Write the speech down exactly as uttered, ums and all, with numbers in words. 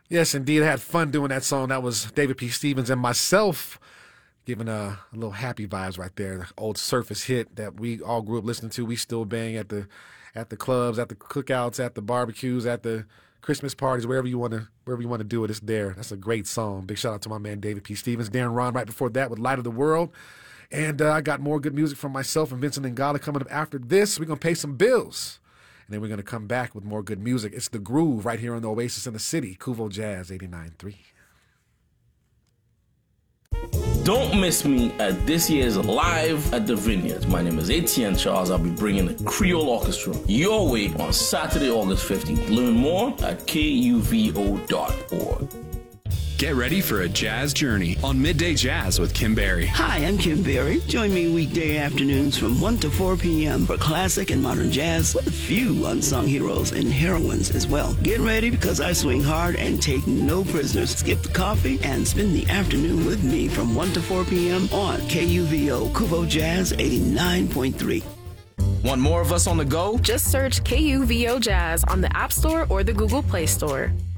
Yes, indeed. I had fun doing that song. That was David P. Stevens and myself giving a, a little happy vibes right there. The old Surface hit that we all grew up listening to. We still bang at the at the clubs, at the cookouts, at the barbecues, at the Christmas parties, wherever you want to wherever you want to do it. It's there. That's a great song. Big shout out to my man David P. Stevens. Darren Ron right before that with Light of the World. And uh, I got more good music from myself and Vincent Ngala coming up after this. We're going to pay some bills. And then we're going to come back with more good music. It's The Groove right here on the Oasis in the City. Kuvo Jazz eighty-nine point three. Don't miss me at this year's Live at the Vineyards. My name is Etienne Charles. I'll be bringing the Creole Orchestra your way on Saturday, August fifteenth. Learn more at K U V O dot org. Get ready for a jazz journey on Midday Jazz with Kim Berry. Hi, I'm Kim Berry. Join me weekday afternoons from one to four p.m. for classic and modern jazz with a few unsung heroes and heroines as well. Get ready because I swing hard and take no prisoners. Skip the coffee and spend the afternoon with me from one to four p.m. on K U V O Kuvo Jazz eighty-nine point three. Want more of us on the go? Just search K U V O Jazz on the App Store or the Google Play Store.